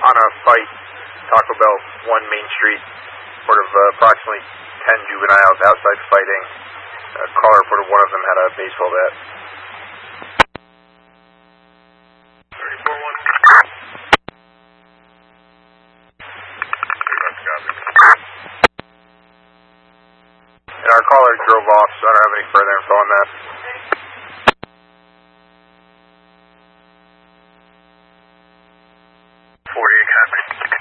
on a fight, Taco Bell 1 Main Street, approximately 10 juveniles outside fighting. A caller reported one of them had a baseball bat. 34-1. And our caller drove off, so I don't have any further info on that.